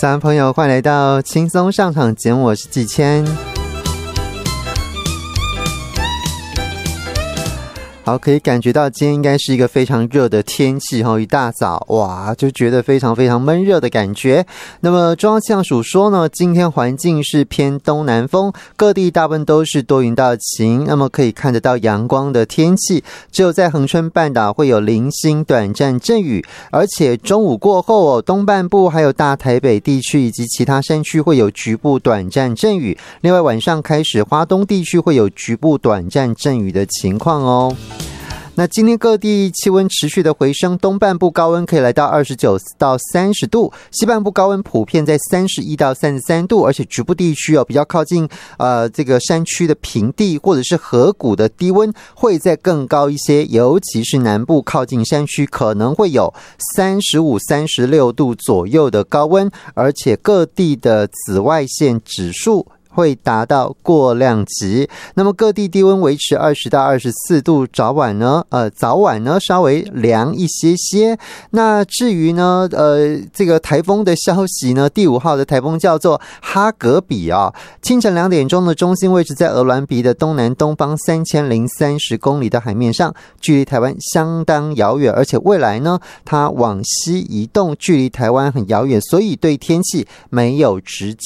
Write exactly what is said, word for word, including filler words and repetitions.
早安朋友，欢迎来到轻松上场节目，我是季谦。好，可以感觉到今天应该是一个非常热的天气，一大早哇就觉得非常非常闷热的感觉。那么中央气象署说呢，今天环境是偏东南风，各地大部分都是多云到晴，那么可以看得到阳光的天气，只有在恒春半岛会有零星短暂阵雨，而且中午过后哦，东半部还有大台北地区以及其他山区会有局部短暂阵雨，另外晚上开始花东地区会有局部短暂阵雨的情况哦。那今天各地气温持续的回升，东半部高温可以来到二十九到三十度，西半部高温普遍在三十一到三十三度，而且局部地区哦比较靠近呃这个山区的平地或者是河谷的低温会再更高一些，尤其是南部靠近山区可能会有三十五、三十六度左右的高温，而且各地的紫外线指数会达到过量级，那么各地低温维持二十到二十四度，早晚呢，呃，早晚呢稍微凉一些些。那至于呢，呃，这个台风的消息呢，第五号的台风叫做哈格比啊，清晨两点钟的中心位置在鹅銮鼻的东南东方三千零三十公里的海面上，距离台湾相当遥远，而且未来呢，它往西移动，距离台湾很遥远，所以对天气没有直接